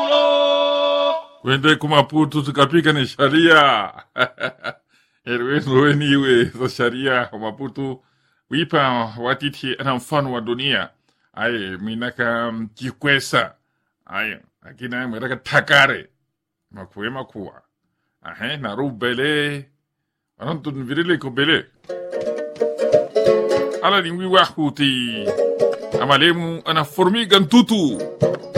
Wende kumaputu tukapika ni sharia. Weni iwe za sharia kumaputu. Wipa watiti na mfano wa dunia. Aye, minaka kikwesa. Aye, akina mwedaka takare. Makuwa. Ahe, naru bele. Anantun virile ko bele. Ala lingwi wahuti. Amalemu ana formiga tutu.